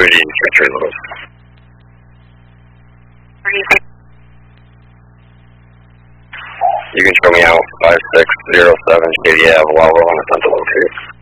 3D, 3 Lewis. You can show me out 5607 Shady Ave, Wildwood on the Central Locate.